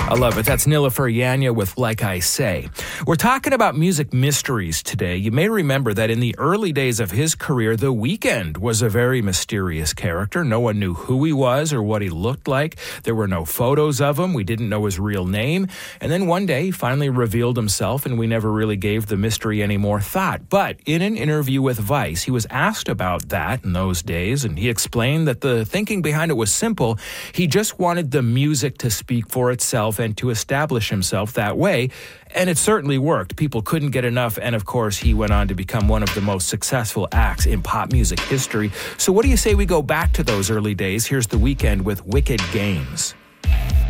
I love it. That's Nilüfer Yanya with Like I Say. We're talking about music mysteries today. You may remember that in the early days of his career, The Weeknd was a very mysterious character. No one knew who he was or what he looked like. There were no photos of him. We didn't know his real name. And then one day, he finally revealed himself, and we never really gave the mystery any more thought. But in an interview with Vice, he was asked about that in those days, and he explained that the thinking behind it was simple. He just wanted the music to speak for itself and to establish himself that way. And it certainly worked. People couldn't get enough. And of course, he went on to become one of the most successful acts in pop music history. So what do you say we go back to those early days? Here's The Weeknd with Wicked Games.